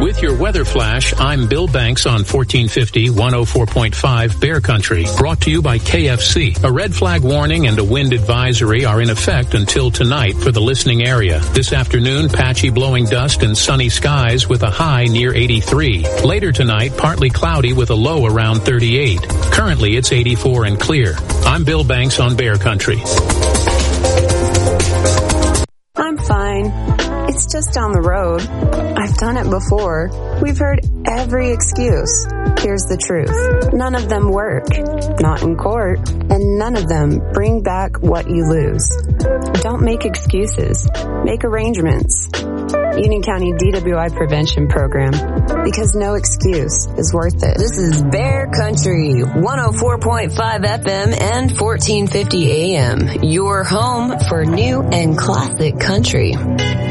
With your weather flash, I'm Bill Banks on 1450 104.5 Bear Country. Brought to you by KFC. A red flag warning and a wind advisory are in effect until tonight for the listening area. This afternoon, patchy blowing dust and sunny skies with a high near 83. Later tonight, partly cloudy with a low around 38. Currently, it's 84 and clear. I'm Bill Banks on Bear Country. I'm fine. It's just down the road. I've done it before. We've heard every excuse. Here's the truth. None of them work. Not in court. And none of them bring back what you lose. Don't make excuses. Make arrangements. Union County DWI Prevention Program. Because no excuse is worth it. This is Bear Country, 104.5 FM and 1450 AM. Your home for new and classic country.